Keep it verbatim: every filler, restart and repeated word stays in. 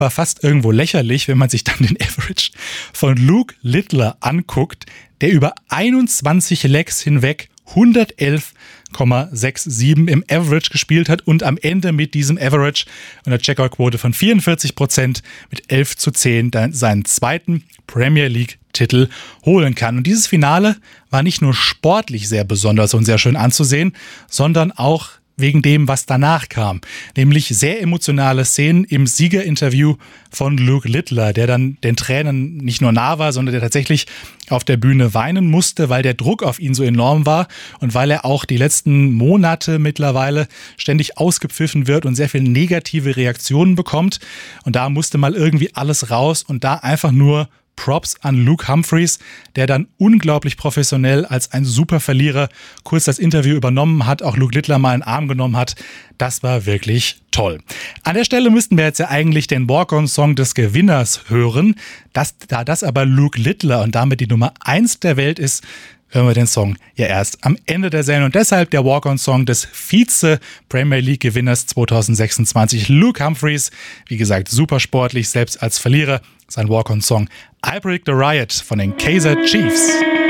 war fast irgendwo lächerlich, wenn man sich dann den Average von Luke Littler anguckt, der über einundzwanzig Legs hinweg hundertelf Komma siebenundsechzig im Average gespielt hat und am Ende mit diesem Average und der Checkout-Quote von vierundvierzig Prozent mit elf zu zehn dann seinen zweiten Premier League-Titel holen kann. Und dieses Finale war nicht nur sportlich sehr besonders und sehr schön anzusehen, sondern auch wegen dem, was danach kam. Nämlich sehr emotionale Szenen im Siegerinterview von Luke Littler, der dann den Tränen nicht nur nah war, sondern der tatsächlich auf der Bühne weinen musste, weil der Druck auf ihn so enorm war und weil er auch die letzten Monate mittlerweile ständig ausgepfiffen wird und sehr viele negative Reaktionen bekommt. Und da musste mal irgendwie alles raus und da einfach nur Props an Luke Humphries, der dann unglaublich professionell als ein super Verlierer kurz das Interview übernommen hat, auch Luke Littler mal in den Arm genommen hat. Das war wirklich toll. An der Stelle müssten wir jetzt ja eigentlich den Walk-on-Song des Gewinners hören. Das, da das aber Luke Littler und damit die Nummer eins der Welt ist, hören wir den Song ja erst am Ende der Sendung. Und deshalb der Walk-on-Song des Vize-Premier League-Gewinners zwanzig sechsundzwanzig, Luke Humphries. Wie gesagt, super sportlich, selbst als Verlierer. Sein Walk-on-Song I Break the Riot von den Kaiser Chiefs.